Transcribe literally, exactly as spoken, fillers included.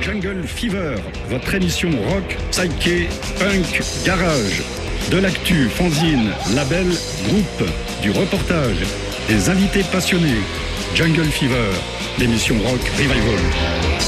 Jungle Fever, votre émission rock, psyché, punk, garage. De l'actu, fanzine, label, groupe, du reportage, des invités passionnés. Jungle Fever, l'émission rock revival.